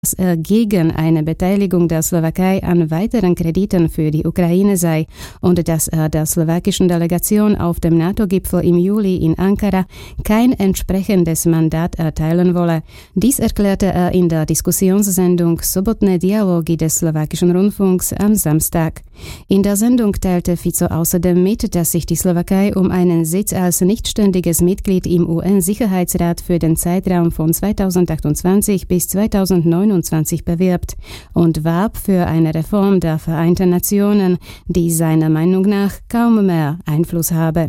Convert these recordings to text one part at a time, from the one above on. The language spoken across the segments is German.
dass er gegen eine Beteiligung der Slowakei an weiteren Krediten für die Ukraine sei und dass er der slowakischen Delegation auf dem NATO-Gipfel im Juli in Ankara kein entsprechendes Mandat erteilen wolle. Dies erklärte er in der Diskussionssendung Sobotné dialogy des slowakischen Rundfunks am Samstag. In der Sendung teilte Fico außerdem mit, dass sich die Slowakei um einen Sitz als nichtständiges Mitglied im UN-Sicherheitsrat für den Zeitraum von 2028 bis 2029 bewirbt und warb für eine Reform der Vereinten Nationen, die seiner Meinung nach kaum mehr Einfluss habe.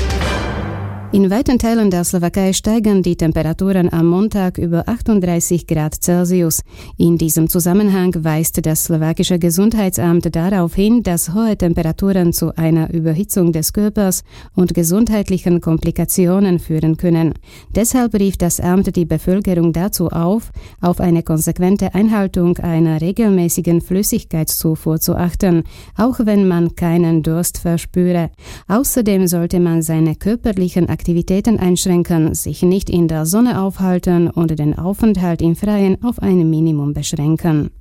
In weiten Teilen der Slowakei steigen die Temperaturen am Montag über 38 Grad Celsius. In diesem Zusammenhang weist das slowakische Gesundheitsamt darauf hin, dass hohe Temperaturen zu einer Überhitzung des Körpers und gesundheitlichen Komplikationen führen können. Deshalb rief das Amt die Bevölkerung dazu auf eine konsequente Einhaltung einer regelmäßigen Flüssigkeitszufuhr zu achten, auch wenn man keinen Durst verspüre. Außerdem sollte man seine körperlichen Aktivitäten einschränken, sich nicht in der Sonne aufhalten und den Aufenthalt im Freien auf ein Minimum beschränken.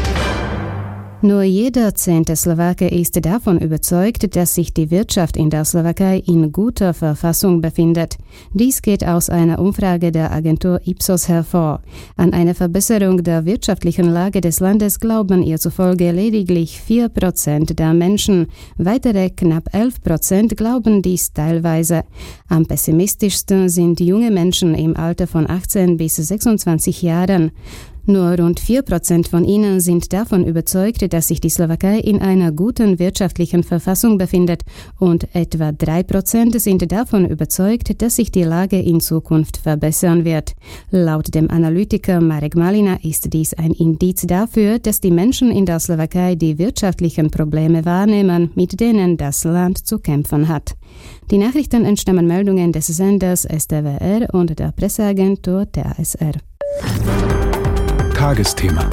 Nur jeder 10. Slowake ist davon überzeugt, dass sich die Wirtschaft in der Slowakei in guter Verfassung befindet. Dies geht aus einer Umfrage der Agentur Ipsos hervor. An eine Verbesserung der wirtschaftlichen Lage des Landes glauben ihr zufolge lediglich 4% der Menschen. Weitere knapp 11% glauben dies teilweise. Am pessimistischsten sind junge Menschen im Alter von 18 bis 26 Jahren. Nur rund 4% von ihnen sind davon überzeugt, dass sich die Slowakei in einer guten wirtschaftlichen Verfassung befindet und etwa 3% sind davon überzeugt, dass sich die Lage in Zukunft verbessern wird. Laut dem Analytiker Marek Malina ist dies ein Indiz dafür, dass die Menschen in der Slowakei die wirtschaftlichen Probleme wahrnehmen, mit denen das Land zu kämpfen hat. Die Nachrichten entstammen Meldungen des Senders STWR und der Presseagentur TASR. Tagesthema.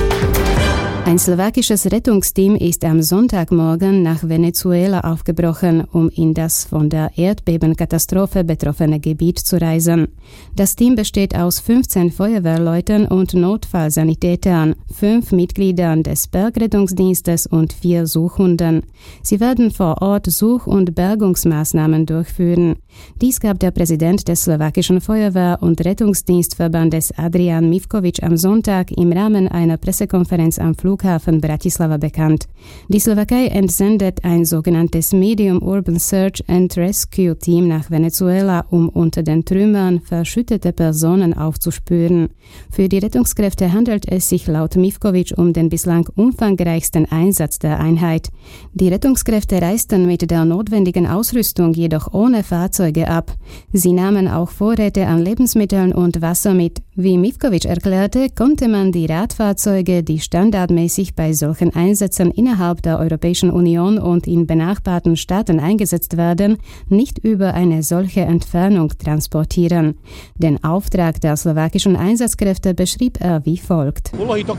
Ein slowakisches Rettungsteam ist am Sonntagmorgen nach Venezuela aufgebrochen, um in das von der Erdbebenkatastrophe betroffene Gebiet zu reisen. Das Team besteht aus 15 Feuerwehrleuten und Notfallsanitätern, 5 Mitgliedern des Bergrettungsdienstes und 4 Suchhunden. Sie werden vor Ort Such- und Bergungsmaßnahmen durchführen. Dies gab der Präsident des slowakischen Feuerwehr- und Rettungsdienstverbandes Adrian Mivkovic am Sonntag im Rahmen einer Pressekonferenz am Flughafen Bratislava bekannt. Die Slowakei entsendet ein sogenanntes Medium Urban Search and Rescue Team nach Venezuela, um unter den Trümmern verschüttete Personen aufzuspüren. Für die Rettungskräfte handelt es sich laut Mivkovic um den bislang umfangreichsten Einsatz der Einheit. Die Rettungskräfte reisten mit der notwendigen Ausrüstung jedoch ohne Fahrzeuge ab. Sie nahmen auch Vorräte an Lebensmitteln und Wasser mit. Wie Mivkovic erklärte, konnte man die Radfahrzeuge, die standardmäßig bei solchen Einsätzen innerhalb der Europäischen Union und in benachbarten Staaten eingesetzt werden, nicht über eine solche Entfernung transportieren. Den Auftrag der slowakischen Einsatzkräfte beschrieb er wie folgt.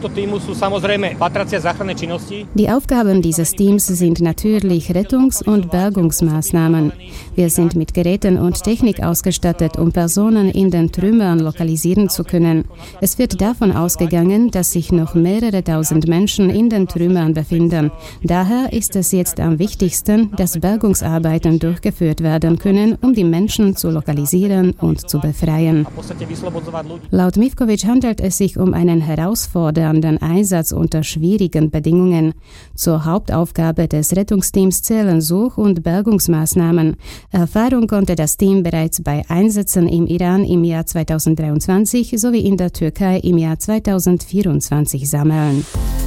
Die Aufgaben dieses Teams sind natürlich Rettungs- und Bergungsmaßnahmen. Wir sind mit Geräten und Technik ausgestattet, um Personen in den Trümmern lokalisieren zu können. Es wird davon ausgegangen, dass sich noch mehrere tausend Menschen in den Trümmern befinden. Daher ist es jetzt am wichtigsten, dass Bergungsarbeiten durchgeführt werden können, um die Menschen zu lokalisieren und zu befreien. Laut Mivkovic handelt es sich um einen herausfordernden Einsatz unter schwierigen Bedingungen. Zur Hauptaufgabe des Rettungsteams zählen Such- und Bergungsmaßnahmen. Erfahrung konnte das Team bereits bei Einsätzen im Iran im Jahr 2023 sowie in der Türkei im Jahr 2024 sammeln.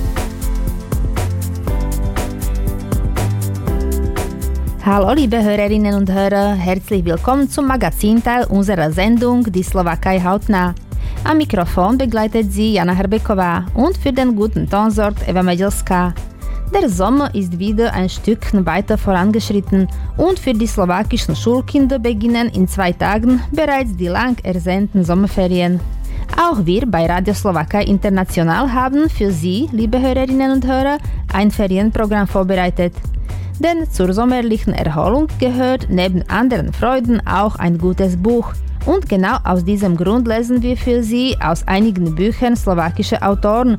Hallo liebe Hörerinnen und Hörer, herzlich willkommen zum Magazinteil unserer Sendung Die Slowakei hautnah. Am Mikrofon begleitet sie Jana Herbeková und für den guten Ton sorgt Eva Medelská. Der Sommer ist wieder ein Stückchen weiter vorangeschritten und für die slowakischen Schulkinder beginnen in 2 Tagen bereits die lang ersehnten Sommerferien. Auch wir bei Radio Slowakei International haben für Sie, liebe Hörerinnen und Hörer, ein Ferienprogramm vorbereitet. Denn zur sommerlichen Erholung gehört neben anderen Freuden auch ein gutes Buch. Und genau aus diesem Grund lesen wir für Sie aus einigen Büchern slowakischer Autoren